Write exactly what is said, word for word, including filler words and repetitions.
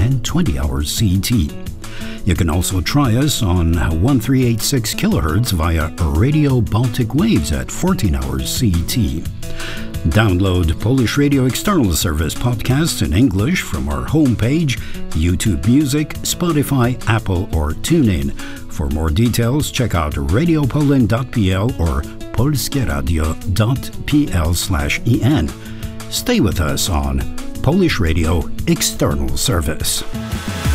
and twenty hours C E T. You can also try us on thirteen eighty-six kilohertz via Radio Baltic Waves at fourteen hours C E T. Download Polish Radio External Service podcasts in English from our homepage, YouTube Music, Spotify, Apple, or TuneIn. For more details, check out radiopoland dot p l or polskieradio dot p l slash e n. Stay with us on Polish Radio External Service.